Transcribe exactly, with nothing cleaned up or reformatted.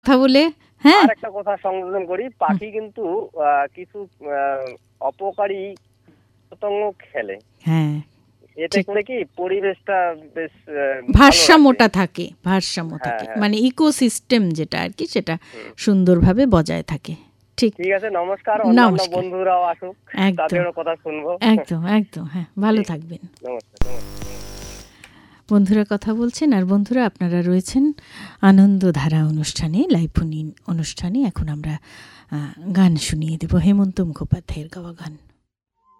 কথা বলে হ্যাঁ আর একটা কথা সংযোজন করি, পাখি কিন্তু কিছু অপকারী পতঙ্গ খেলে। হ্যাঁ, এতে করে কি পরিবেশটা বেশ ভারসাম্যটা থাকে, ভারসাম্য থাকে, মানে ইকোসিস্টেম যেটা আর কি, সেটা সুন্দরভাবে বজায় থাকে। ঠিক ঠিক আছে, নমস্কার। অন্যান্য বন্ধুরাও আসুক, তাদেরও কথা শুনবো। একদম একদম, হ্যাঁ, ভালো থাকবেন। নমস্কার। বন্ধুরা কথা বলছেন, আর বন্ধুরা আপনারা রয়েছেন আনন্দধারা অনুষ্ঠানে, লাইভ ফোন ইন অনুষ্ঠানে। এখন আমরা গান শুনিয়ে দেব হেমন্ত মুখোপাধ্যায়ের গাওয়া গান।